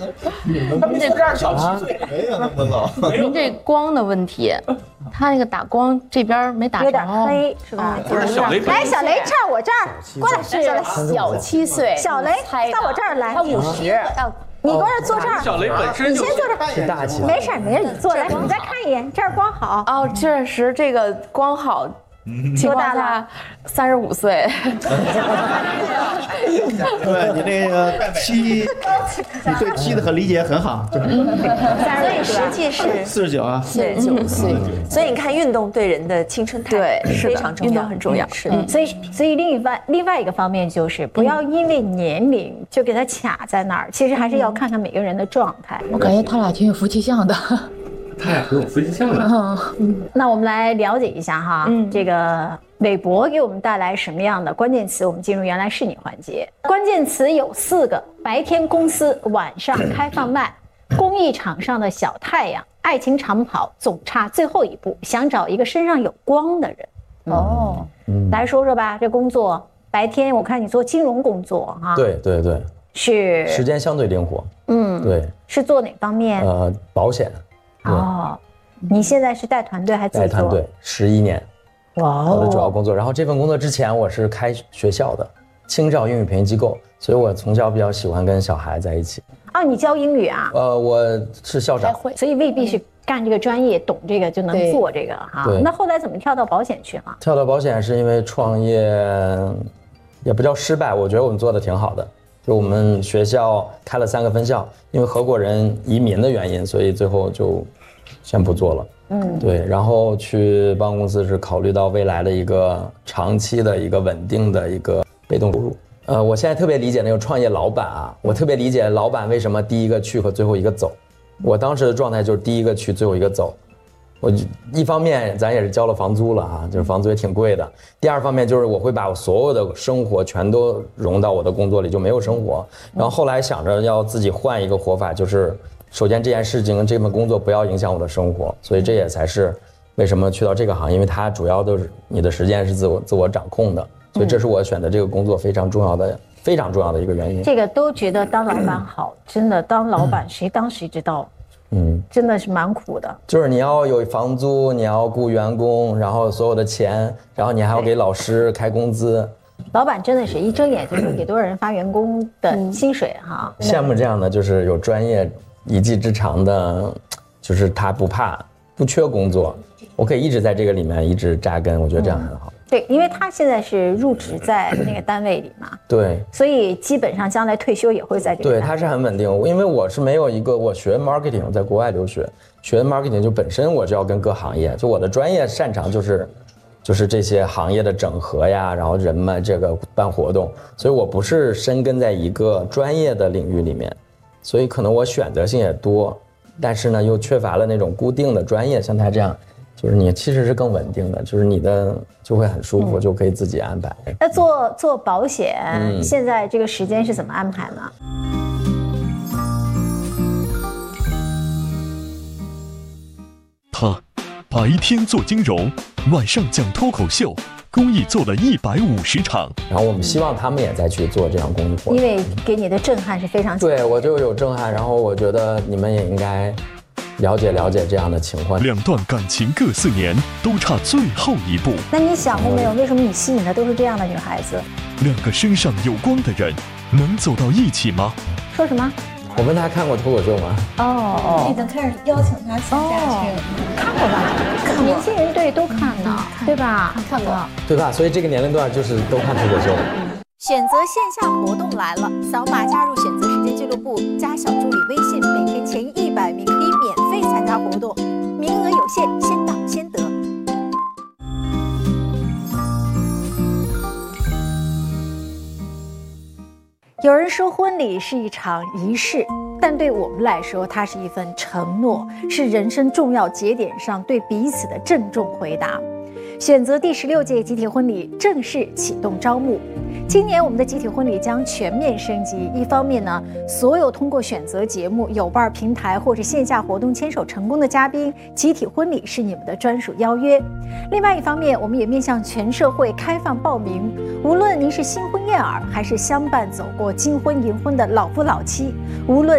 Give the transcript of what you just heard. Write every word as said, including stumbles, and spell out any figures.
您这小七岁没有那么老。 您这光的问题，他那个打光这边没打着， 有点黑是吧？ 不是小雷， 来，小雷站我这儿，过来， 是小七岁， 小雷到我这儿来， 他五十，要你过来坐这儿。 小雷本身你先坐这儿， 是大气。 没事没事，你坐来，你再看一眼，这儿光好。 哦，确实这个光好。情况下，三十五岁。 对你这个七，你对七的和理解很好。 所以实际是四十九啊， 四十九岁。所以你看，运动对人的青春态对非常重要， 运动很重要。 是的， 所以所以另一方另外一个方面就是不要因为年龄就给他卡在那儿，其实还是要看看每个人的状态。 我感觉他俩挺有夫妻相的。 他俩很有夫妻相的。 嗯，那我们来了解一下哈，嗯，这个韦伯给我们带来什么样的关键词？我们进入原来是你环节，关键词有四个：白天公司，晚上开放麦，公益场上的小太阳，爱情长跑，总差最后一步，想找一个身上有光的人。哦，嗯，来说说吧，这工作白天我看你做金融工作哈， 对对对， 是时间相对灵活。嗯，对， 是做哪方面？ 呃，保险。 哦，你现在是带团队还是自己做？ 带团队十一年， 哇， 我的主要工作。然后这份工作之前我是开学校的青少英语培训机构，所以我从小比较喜欢跟小孩在一起。 哦，你教英语啊？ 呃，我是校长， 所以未必是干这个专业、懂这个就能做这个哈。那后来怎么跳到保险去了？ 跳到保险是因为创业，也不叫失败，我觉得我们做的挺好的。就我们学校开了三个分校，因为合伙人移民的原因，所以最后就先不做了。嗯，对，然后去帮公司是考虑到未来的一个长期的一个稳定的一个被动收入。呃，我现在特别理解那种创业老板啊，我特别理解老板为什么第一个去和最后一个走。我当时的状态就是第一个去，最后一个走。我一方面咱也是交了房租了哈，就是房租也挺贵的。第二方面就是我会把我所有的生活全都融到我的工作里，就没有生活。然后后来想着要自己换一个活法，就是首先这件事情这份工作不要影响我的生活，所以这也才是为什么去到这个行业，因为它主要都是你的时间是自我自我掌控的，所以这是我选择这个工作非常重要的非常重要的一个原因。 这个都觉得当老板好，真的当老板谁当谁知道。嗯，真的是蛮苦的， 就是你要有房租，你要雇员工，然后所有的钱，然后你还要给老师开工资。 老板真的是一睁眼就是给多少人发员工的薪水哈。 嗯、羡慕这样的，就是有专业一技之长的，就是他不怕不缺工作，我可以一直在这个里面一直扎根，我觉得这样很好。嗯对，因为他现在是入职在那个单位里嘛， 对， 所以基本上将来退休也会在这个。 对，他是很稳定，因为我是没有一个，我学 marketing， 在国外留学，学 marketing 就本身我就要跟各行业，就我的专业擅长就是，就是这些行业的整合呀，然后人脉这个办活动，所以我不是深耕在一个专业的领域里面，所以可能我选择性也多，但是呢又缺乏了那种固定的专业，像他这样。就是你其实是更稳定的，就是你的就会很舒服，嗯、就可以自己安排。 那做做保险，嗯、现在这个时间是怎么安排呢？ 他白天做金融，晚上讲脱口秀，公益做了一百五十场。 然后我们希望他们也再去做这样公益活动， 因为给你的震撼是非常强的。 对，我就有震撼，然后我觉得你们也应该。了解了解这样的情况。 两段感情各四年，都差最后一步。 那你想过没有，为什么你吸引的都是这样的女孩子？ 两个身上有光的人，能走到一起吗？ 说什么？ 我问他看过脱口秀吗？ 哦， 已经开始邀请他参加去了。 看过吧？年轻人对都看呢，对吧？ 看过， 对吧？所以这个年龄段就是都看脱口秀。 选择线下活动来了，扫码加入选择时间俱乐部，加小助理微信，每天前一百名可以免费参加活动，名额有限，先到先得。 有人说婚礼是一场仪式，但对我们来说，它是一份承诺，是人生重要节点上对彼此的郑重回答。选择第十六届集体婚礼正式启动招募。今年我们的集体婚礼将全面升级，一方面呢，所有通过选择节目、有伴平台或者线下活动牵手成功的嘉宾，集体婚礼是你们的专属邀约。另外一方面，我们也面向全社会开放报名，无论您是新婚燕尔，还是相伴走过金婚银婚的老夫老妻，无论